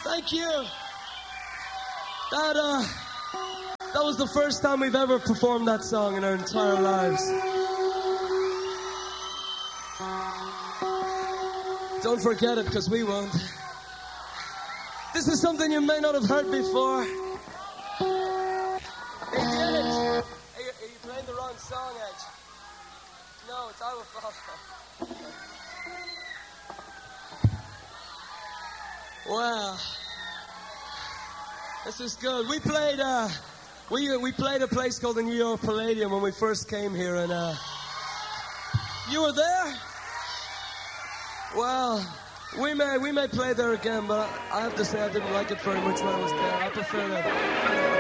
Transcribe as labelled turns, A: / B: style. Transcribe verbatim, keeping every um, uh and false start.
A: Thank you. That, uh, that was the first time we've ever performed that song in our entire lives. Don't forget it, because we won't. This is something you may not have heard before. Hey, get it. Hey, are you playing the wrong song, Edge? No, it's our fault. Wow. This is good. We played, uh, we, we played a place called the New York Palladium when we first came here, and, uh, you were there? Well, we may, we may play there again, but I have to say I didn't like it very much when I was there. I prefer that.